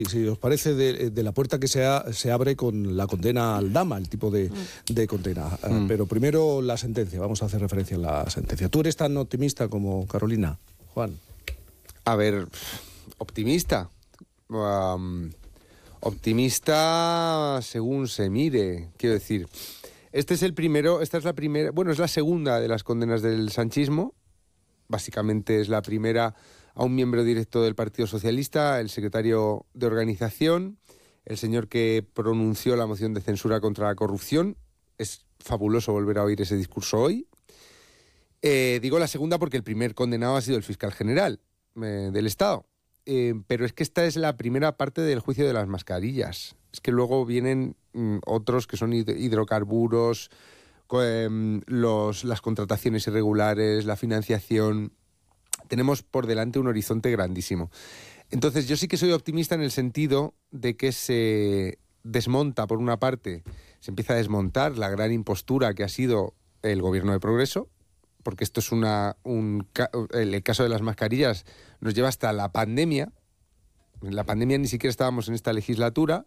Si os parece, de la puerta que se abre con la condena al Dama, el tipo de condena. Pero primero la sentencia, vamos a hacer referencia a la sentencia. ¿Tú eres tan optimista como Carolina, Juan? A ver, optimista. Optimista según se mire, quiero decir. Esta es la primera, bueno, es la segunda de las condenas del sanchismo. Básicamente es la primera a un miembro directo del Partido Socialista, el secretario de organización, el señor que pronunció la moción de censura contra la corrupción. Es fabuloso volver a oír ese discurso hoy. Digo la segunda porque el primer condenado ha sido el fiscal general del Estado. Pero es que esta es la primera parte del juicio de las mascarillas. Es que luego vienen otros que son hidrocarburos, las contrataciones irregulares, la financiación. Tenemos por delante un horizonte grandísimo. Entonces yo sí que soy optimista en el sentido de que se desmonta, por una parte, se empieza a desmontar la gran impostura que ha sido el gobierno de progreso, porque esto es el caso de las mascarillas nos lleva hasta la pandemia. En la pandemia ni siquiera estábamos en esta legislatura.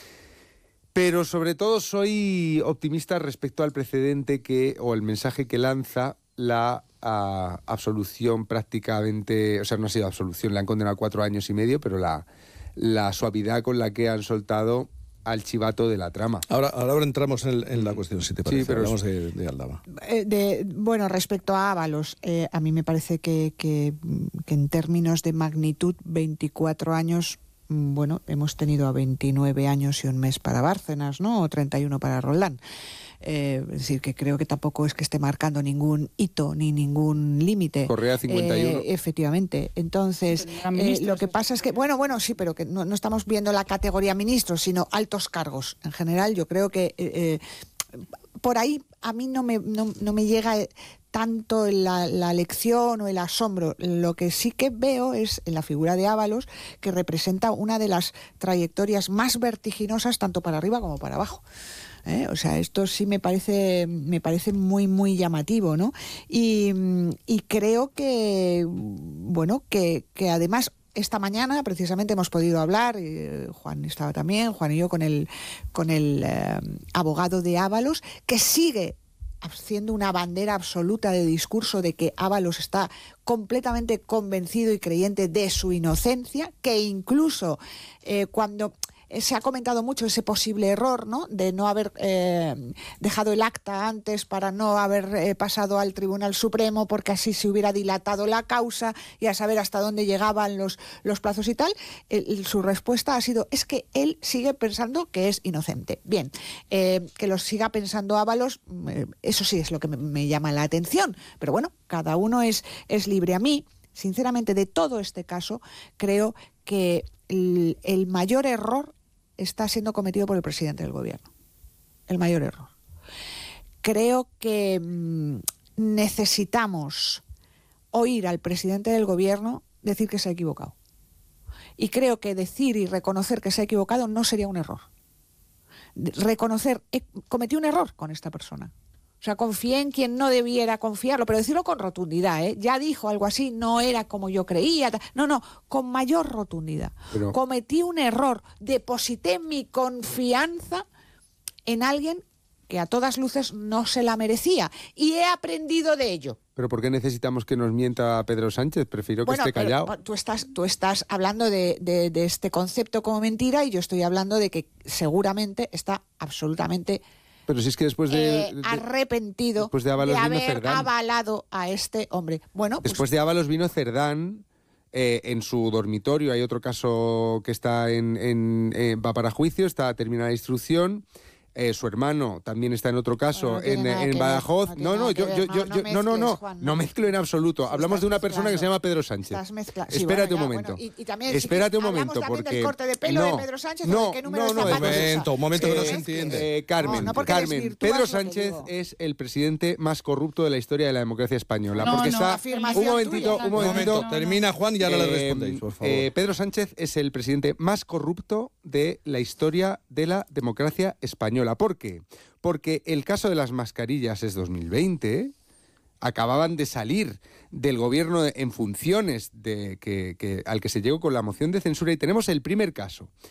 Pero sobre todo soy optimista respecto al precedente o el mensaje que lanza la absolución prácticamente, o sea, no ha sido absolución, le han condenado 4 años y medio, pero la suavidad con la que han soltado al chivato de la trama. Ahora entramos en la cuestión, si te parece. Sí, pero hablamos de Aldama. Bueno, respecto a Ábalos, a mí me parece que en términos de magnitud, 24 años... Bueno, hemos tenido a 29 años y un mes para Bárcenas, ¿no? O 31 para Roldán. Es decir, que creo que tampoco es que esté marcando ningún hito ni ningún límite. Correa 51. Efectivamente. Entonces, lo que pasa es que... Bueno, sí, pero que no estamos viendo la categoría ministros, sino altos cargos. En general, yo creo que por ahí a mí no me llega tanto la lección o el asombro. Lo que sí que veo es en la figura de Ábalos, que representa una de las trayectorias más vertiginosas tanto para arriba como para abajo. O sea, esto sí me parece muy, muy llamativo, ¿no? Y creo que, bueno, que además esta mañana precisamente hemos podido hablar, Juan estaba también, Juan y yo, con el abogado de Ábalos, que sigue haciendo una bandera absoluta de discurso de que Ábalos está completamente convencido y creyente de su inocencia, que incluso cuando se ha comentado mucho ese posible error, ¿no?, de no haber dejado el acta antes para no haber pasado al Tribunal Supremo, porque así se hubiera dilatado la causa y a saber hasta dónde llegaban los plazos y tal. Su respuesta ha sido, es que él sigue pensando que es inocente. Bien, que lo siga pensando Ábalos, eso sí es lo que me llama la atención, pero bueno, cada uno es libre. A mí, sinceramente, de todo este caso, creo que el mayor error está siendo cometido por el presidente del gobierno. El mayor error. Creo que necesitamos oír al presidente del gobierno decir que se ha equivocado. Y creo que decir y reconocer que se ha equivocado no sería un error. Reconocer, cometí un error con esta persona. O sea, confié en quien no debiera confiarlo, pero decirlo con rotundidad, ¿eh? Ya dijo algo así, no era como yo creía. No, con mayor rotundidad. Pero... cometí un error, deposité mi confianza en alguien que a todas luces no se la merecía. Y he aprendido de ello. ¿Pero por qué necesitamos que nos mienta Pedro Sánchez? Prefiero que esté callado. Tú estás hablando de este concepto como mentira y yo estoy hablando de que seguramente está absolutamente... Pero si es que después arrepentido después de Ábalos haber vino Cerdán. Avalado a este hombre. Bueno, después de Ábalos vino Cerdán en su dormitorio. Hay otro caso que está va para juicio, está terminada la instrucción. Su hermano también está en otro caso, en Badajoz. No mezclo en absoluto. Hablamos de una persona que se llama Pedro Sánchez. Espérate un momento. Espérate un momento, porque del corte de pelo de Pedro Sánchez. Un momento que no se entiende. Carmen, Pedro Sánchez es el presidente más corrupto de la historia de la democracia española. Un momentito. Termina, Juan, y ahora le respondéis, por favor. Pedro Sánchez es el presidente más corrupto de la historia de la democracia española. ¿Por qué? Porque el caso de las mascarillas es 2020, acababan de salir del gobierno en funciones al que se llegó con la moción de censura, y tenemos el primer caso